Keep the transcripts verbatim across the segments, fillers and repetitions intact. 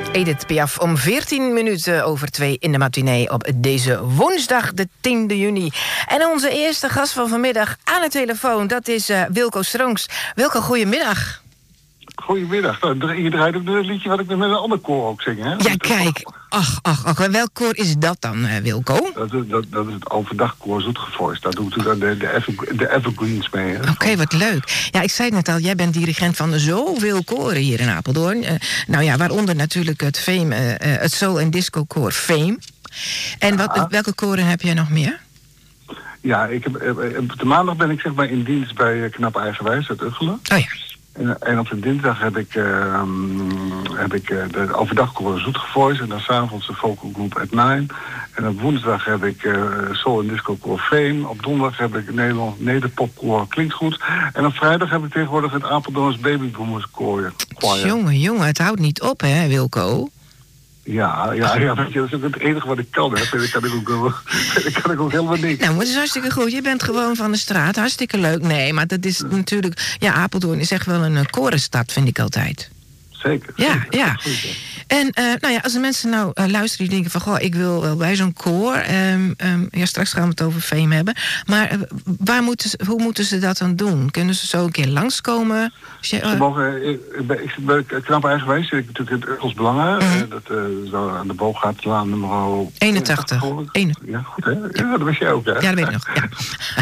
Edith Piaf om veertien minuten over twee in de matinee op deze woensdag, de tiende juni. En onze eerste gast van vanmiddag aan de telefoon, dat is uh, Wilco Stronks. Wilco, goedemiddag. Goedemiddag. Je draait ook het liedje wat ik met een ander koor ook zing, hè? Ja, kijk. Ach, ach, ach. Welk koor is dat dan, uh, Wilco? Dat, dat, dat is het overdagkoor Zoetgevoist. Daar doe ik de, de, de, Ever, de Evergreens mee. Oké, okay, wat leuk. Ja, ik zei het net al, jij bent dirigent van zoveel koren hier in Apeldoorn. Uh, nou ja, waaronder natuurlijk het Fame, uh, uh, het soul- en disco-koor Fame. En wat, ja. welke koren heb jij nog meer? Ja, ik heb, op de maandag ben ik zeg maar in dienst bij Knap Eigenwijs uit Uggelen. Oh ja. En, en op de dinsdag heb ik, uh, heb ik uh, de overdagkoor Zoetgevoist en dan s'avonds de vocal group at Nine. En op woensdag heb ik uh, soul- en disco-koor Fame. Op donderdag heb ik Nederland nederpopkoor Klinkt Goed. En op vrijdag heb ik tegenwoordig het Apeldoorns babyboomers koor. Jongen, jongen, het houdt niet op, hè, Wilco? Ja, ja, ja, weet je, dat is ook het enige wat ik kan, hè. Dat kan ik ook, dat kan ik ook helemaal niet. Nou, maar het is hartstikke goed. Je bent gewoon van de straat. Hartstikke leuk. Nee, maar dat is natuurlijk... Ja, Apeldoorn is echt wel een uh, korenstad, vind ik altijd. Zeker. Ja, zeker. ja. Goed, en uh, nou ja, als de mensen nou uh, luisteren die denken van... Goh, ik wil wel bij zo'n koor. Um, um, ja, straks gaan we het over Fame hebben. Maar uh, waar moeten ze, hoe moeten ze dat dan doen? Kunnen ze zo een keer langskomen? Je, uh... Ze mogen, ik, ik, bij Knap Eigenwijs zit ik natuurlijk in Uggels Belangen. Mm-hmm. Uh, dat uh, zo aan de Booggaatlaan nummer... eenentachtig. eenentachtig. Ja, goed hè? Ja, dat wist jij ook hè? Ja, dat weet ik nog. Ja.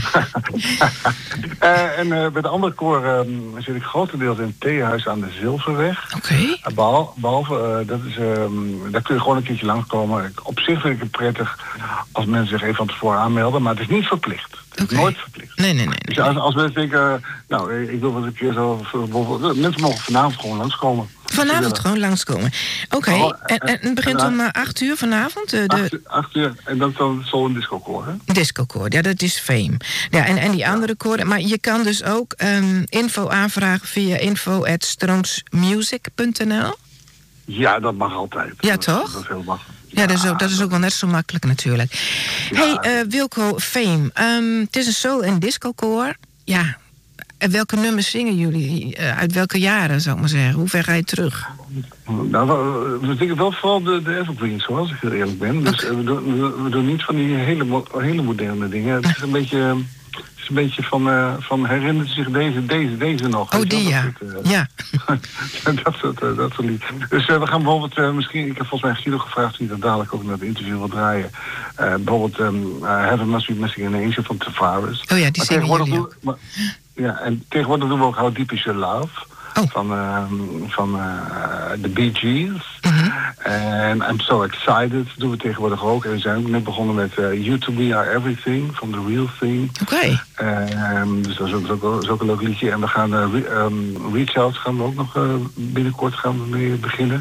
uh, en uh, bij de andere koor um, zit ik grotendeels in het theehuis aan de Zilverweg. Oké. Okay. Uh, behalve, behalve uh, dat is, um, daar kun je gewoon een keertje langskomen. Op zich vind ik het prettig als mensen zich even van tevoren aanmelden, maar het is niet verplicht. Het is okay. nooit verplicht. Nee, nee, nee. Dus als, als mensen denken, nou, ik wil wat een keer zo... Mensen mogen vanavond gewoon langskomen. Vanavond ja. gewoon langskomen. Oké, okay. oh, en, en het begint om uh, acht uur vanavond? Uh, de... acht, acht uur, en dat is dan soul- en disco-koor, hè? Disco-koor, ja, dat is Fame. Ja, en, en die andere koren, maar je kan dus ook um, info aanvragen via info at strongsmusic punt n l? Ja, dat mag altijd. Ja, dat, toch? Dat is heel makkelijk. Ja, dat is, ook, dat is ook wel net zo makkelijk natuurlijk. Ja. Hey, uh, Wilco, Fame. Um, het is een soul- en disco-koor. Ja, en welke nummers zingen jullie? Uh, uit welke jaren, zou ik maar zeggen? Hoe ver ga je terug? Nou, we, we zingen wel vooral de, de evergreens, hoor, als ik heel eerlijk ben. Dus okay. we, doen, we, we doen niet van die hele, hele moderne dingen. Het is een beetje... Het is een beetje van, uh, van herinnert zich deze, deze, deze nog. Oh, die ja. Dat, uh, ja. dat soort uh, dat lied. Dus uh, we gaan bijvoorbeeld, uh, misschien, ik heb volgens mij Guido gevraagd die dat dadelijk ook naar het interview wil draaien. Uh, bijvoorbeeld um, uh, Heaven Must Be Missing an Angel van Tavares. Oh ja, die zingen jullie doen, maar, ja, en tegenwoordig doen we ook How Deep Is Your Love. Oh. Van, uh, van uh, de Bee Gees. Mm-hmm. En I'm So Excited doen we tegenwoordig ook. En we zijn ook net begonnen met uh, You To Me Are Everything van The Real Thing. Oké. Okay. Um, dus dat is ook, ook, ook een leuk liedje. En we gaan uh, re, um, Reach Out gaan we ook nog uh, binnenkort gaan we mee beginnen.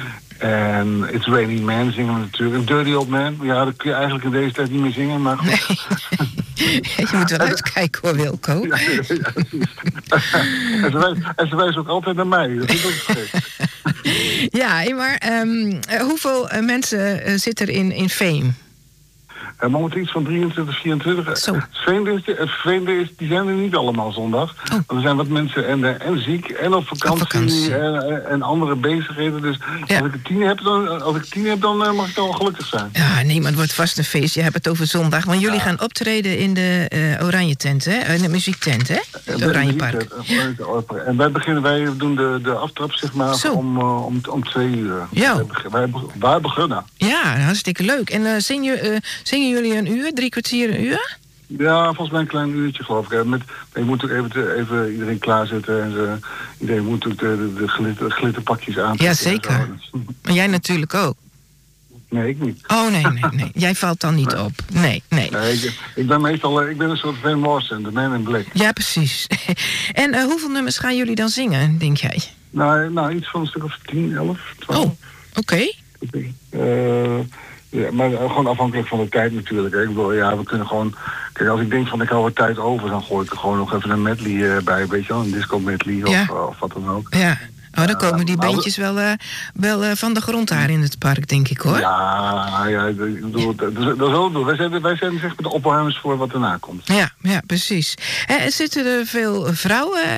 En It's Raining Man zingen we natuurlijk. Dirty Old Man. Ja, dat kun je eigenlijk in deze tijd niet meer zingen, maar goed. Nee. Je moet wel uitkijken hoor, Wilco. Ja, ja, ja, en, ze wijst, en ze wijst ook altijd naar mij. Dat is ook vergeten. Ja, maar um, hoeveel uh, mensen uh, zitten er in, in Fame? Uh, momenteel iets van drieëntwintig, vierentwintig. Zo. Het vervelende is, die zijn er niet allemaal zondag. Oh. Want er zijn wat mensen en, en ziek en op vakantie, op vakantie. En, en andere bezigheden. Dus ja. als ik het tien heb, dan, als ik tien heb, dan uh, mag ik wel gelukkig zijn. Ja, nee, maar het wordt vast een feest. Je hebt het over zondag. Want jullie ja. gaan optreden in de uh, Oranje tent, hè? In de muziektent, hè? Het Oranje Park. En wij beginnen, wij doen de, de aftrap, zeg maar, om, uh, om, om twee uur. Ja. Wij, wij, wij beginnen. Ja, hartstikke leuk. En uh, zing je, uh, zingen jullie een uur, drie kwartier een uur? Ja, volgens mij een klein uurtje geloof ik. Met, je moet ook even, even iedereen klaarzetten en ze, iedereen moet ook de, de, de glitter, glitterpakjes aantrekken. Ja, zeker. Maar jij natuurlijk ook. Nee, ik niet. Oh, nee, nee, nee. Jij valt dan niet nee. op. Nee, nee. nee ik, ik ben meestal, ik ben een soort Van Morrison, de Man in Black. Ja, precies. En uh, hoeveel nummers gaan jullie dan zingen, denk jij? Nou, nou iets van een stuk of tien, elf, twaalf. Oh, oké. Okay. Uh, Ja, maar gewoon afhankelijk van de tijd natuurlijk. Hè. Ik bedoel, ja, we kunnen gewoon... Kijk, als ik denk van ik hou wat tijd over, dan gooi ik er gewoon nog even een medley uh, bij, weet je wel, een disco medley of, ja. of, of wat dan ook. Ja, oh, dan komen die bandjes wel, uh, wel uh, van de grond daar in het park, denk ik, hoor. Ja, ja, ik bedoel, dat, dat is ook doen. Wij zijn, wij zijn zeg maar de opwarmers voor wat erna komt. Ja, ja, precies. En zitten er veel vrouwen